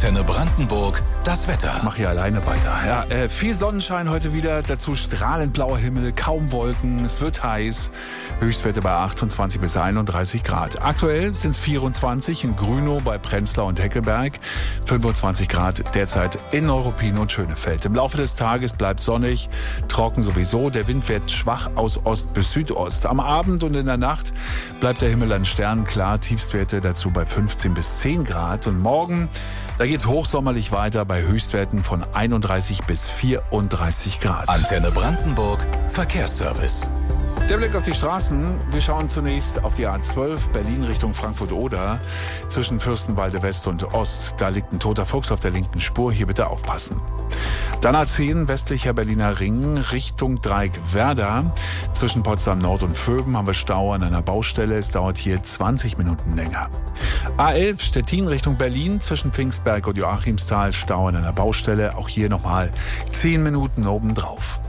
Antenne Brandenburg, das Wetter. Ich mache hier alleine weiter. Ja, viel Sonnenschein heute wieder, dazu strahlend blauer Himmel, kaum Wolken, es wird heiß. Höchstwerte bei 28 bis 31 Grad. Aktuell sind es 24 in Grünow bei Prenzlau und Heckelberg, 25 Grad derzeit in Neuruppin und Schönefeld. Im Laufe des Tages bleibt sonnig, trocken sowieso. Der Wind wird schwach aus Ost bis Südost. Am Abend und in der Nacht bleibt der Himmel an Sternen klar. Tiefstwerte dazu bei 15 bis 10 Grad. Und morgen, da geht's hochsommerlich weiter bei Höchstwerten von 31 bis 34 Grad. Antenne Brandenburg, Verkehrsservice. Der Blick auf die Straßen. Wir schauen zunächst auf die A12 Berlin Richtung Frankfurt-Oder. Zwischen Fürstenwalde West und Ost. Da liegt ein toter Fuchs auf der linken Spur. Hier bitte aufpassen. Dann A10 westlicher Berliner Ring Richtung Dreieck Werder. Zwischen Potsdam Nord und Vöben haben wir Stau an einer Baustelle. Es dauert hier 20 Minuten länger. A11 Stettin Richtung Berlin. Zwischen Pfingstberg und Joachimsthal Stau an einer Baustelle. Auch hier nochmal 10 Minuten obendrauf.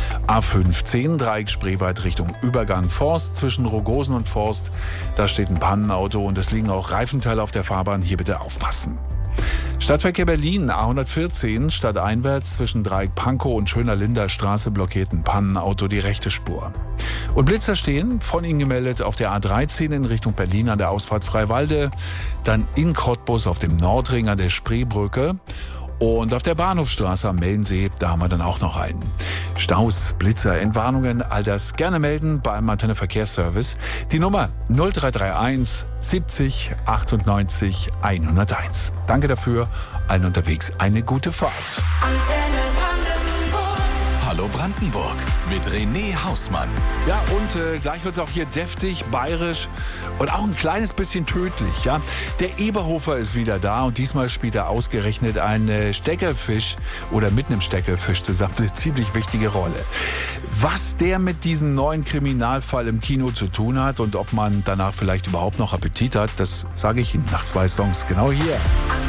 A15 Dreieck Spreewald Richtung Übergang Forst zwischen Rogosen und Forst. Da steht ein Pannenauto und es liegen auch Reifenteile auf der Fahrbahn. Hier bitte aufpassen. Stadtverkehr Berlin, A114, stadteinwärts zwischen Dreieck Pankow und Schöner Linder Straße blockiert ein Pannenauto die rechte Spur. Und Blitzer stehen, von Ihnen gemeldet, auf der A13 in Richtung Berlin an der Ausfahrt Freiwalde, dann in Cottbus auf dem Nordring an der Spreebrücke. Und auf der Bahnhofstraße am Mellensee, da haben wir dann auch noch einen. Staus, Blitzer, Entwarnungen, all das gerne melden beim Antenne Verkehrsservice. Die Nummer 0331 70 98 101. Danke dafür, allen unterwegs eine gute Fahrt. Antenne Brandenburg. Hallo Brandenburg mit René Hausmann. Ja, und gleich wird es auch hier deftig, bayerisch und auch ein kleines bisschen tödlich. Ja, der Eberhofer ist wieder da und diesmal spielt er ausgerechnet einen Steckerfisch oder mit einem Steckerfisch zusammen eine ziemlich wichtige Rolle. Was der mit diesem neuen Kriminalfall im Kino zu tun hat und ob man danach vielleicht überhaupt noch Appetit hat, das sage ich Ihnen nach 2 Songs genau hier.